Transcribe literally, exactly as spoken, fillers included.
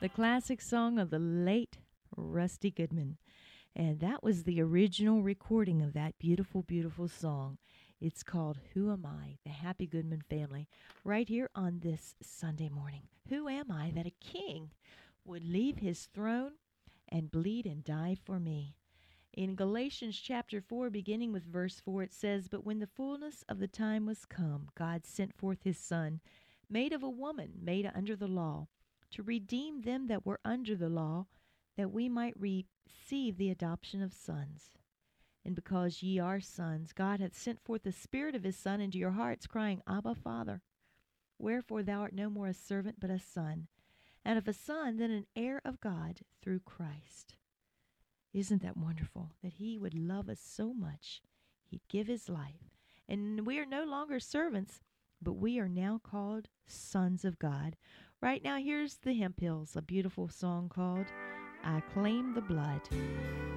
The classic song of the late Rusty Goodman. And that was the original recording of that beautiful, beautiful song. It's called Who Am I? The Happy Goodman Family, right here on this Sunday morning. Who am I that a king would leave his throne and bleed and die for me? In Galatians chapter four, beginning with verse four, it says, "But when the fullness of the time was come, God sent forth his Son, made of a woman, made under the law, to redeem them that were under the law, that we might receive the adoption of sons. And because ye are sons, God hath sent forth the Spirit of his Son into your hearts, crying, Abba, Father. Wherefore thou art no more a servant, but a son, and if a son, then an heir of God through Christ." Isn't that wonderful that he would love us so much, he'd give his life. And we are no longer servants, but we are now called sons of God. Right now, here's the Hemp Hills, a beautiful song called I Claim the Blood.